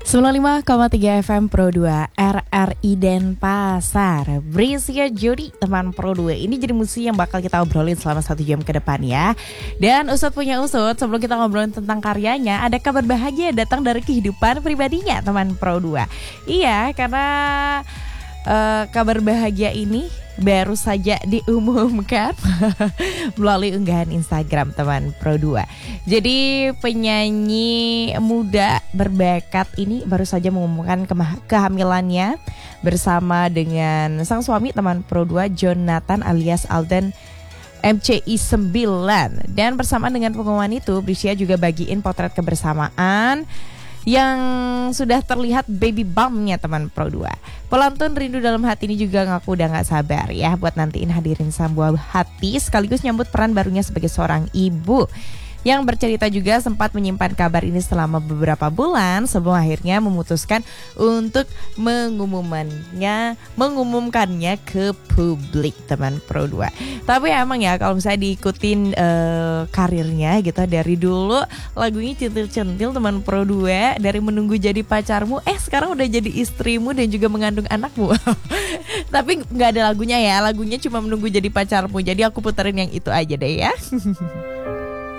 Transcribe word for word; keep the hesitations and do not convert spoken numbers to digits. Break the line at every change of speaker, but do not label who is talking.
sembilan puluh lima koma tiga F M Pro dua R R I Denpasar. Brisia Jody teman Pro dua. Ini jadi musik yang bakal kita obrolin selama satu jam ke depan ya. Dan Usut punya Usut, sebelum kita ngobrolin tentang karyanya, ada kabar bahagia datang dari kehidupan pribadinya teman Pro dua. Iya, karena uh, kabar bahagia ini baru saja diumumkan melalui unggahan Instagram teman Pro dua. Jadi penyanyi muda berbakat ini baru saja mengumumkan kema- kehamilannya bersama dengan sang suami teman Pro dua, Jonathan alias Alden M C I sembilan. Dan bersamaan dengan pengumuman itu, Brisia juga bagiin potret kebersamaan yang sudah terlihat baby bumpnya teman Pro dua. Pelantun Rindu Dalam Hati ini juga ngaku udah gak sabar ya buat nantiin hadirin sang buah hati sekaligus nyambut peran barunya sebagai seorang ibu. Yang bercerita juga sempat menyimpan kabar ini selama beberapa bulan sebelum akhirnya memutuskan untuk mengumumkannya, mengumumkannya ke publik teman Pro dua. Tapi emang ya kalau misalnya diikutin uh, karirnya gitu dari dulu lagunya centil-centil teman Pro dua, dari Menunggu Jadi Pacarmu, eh sekarang udah jadi istrimu dan juga mengandung anakmu. Tapi nggak ada lagunya ya, lagunya cuma Menunggu Jadi Pacarmu. Jadi aku puterin yang itu aja deh ya.